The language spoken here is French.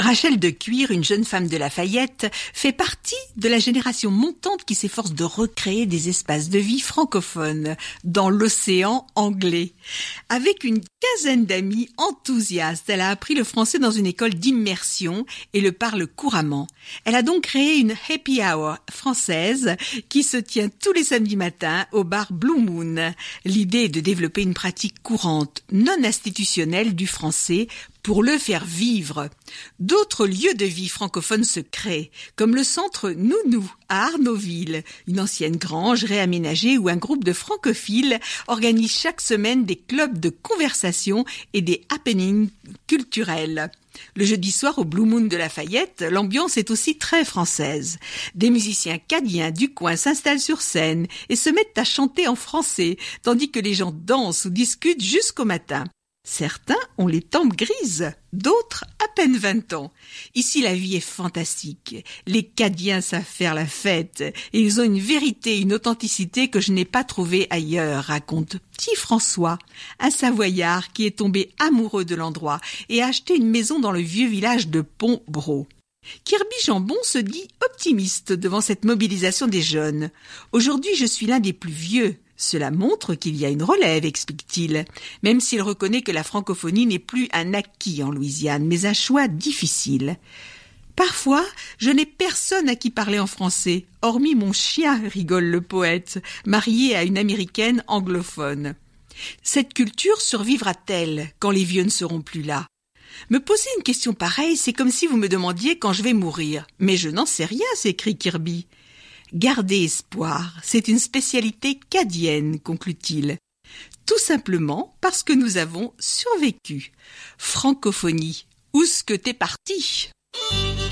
Rachel de Cuir, une jeune femme de Lafayette, fait partie de la génération montante qui s'efforce de recréer des espaces de vie francophones dans l'océan anglais. Avec une quinzaine d'amis enthousiastes, elle a appris le français dans une école d'immersion et le parle couramment. Elle a donc créé une happy hour française qui se tient tous les samedis matins au bar Blue Moon. L'idée est de développer une pratique courante, non institutionnelle du français pour le faire vivre. D'autres lieux de vie francophones se créent, comme le centre Nounou à Arnaudville, une ancienne grange réaménagée où un groupe de francophiles organise chaque semaine des clubs de conversation et des happenings culturels. Le jeudi soir au Blue Moon de Lafayette, l'ambiance est aussi très française. Des musiciens cadiens du coin s'installent sur scène et se mettent à chanter en français, tandis que les gens dansent ou discutent jusqu'au matin. Certains ont les tempes grises, d'autres à peine 20 ans. Ici, la vie est fantastique. Les Cadiens savent faire la fête et ils ont une vérité, une authenticité que je n'ai pas trouvée ailleurs, raconte Petit François, un Savoyard qui est tombé amoureux de l'endroit et a acheté une maison dans le vieux village de Pont-Bro. Kirby Jambon se dit optimiste devant cette mobilisation des jeunes. Aujourd'hui, je suis l'un des plus vieux. Cela montre qu'il y a une relève, explique-t-il, même s'il reconnaît que la francophonie n'est plus un acquis en Louisiane, mais un choix difficile. Parfois, je n'ai personne à qui parler en français, hormis mon chien, rigole le poète, marié à une américaine anglophone. Cette culture survivra-t-elle quand les vieux ne seront plus là ? Me poser une question pareille, c'est comme si vous me demandiez quand je vais mourir. Mais je n'en sais rien, s'écrie Kirby. Garder espoir, c'est une spécialité cadienne, conclut-il. Tout simplement parce que nous avons survécu. Francophonie, où est-ce que t'es parti ?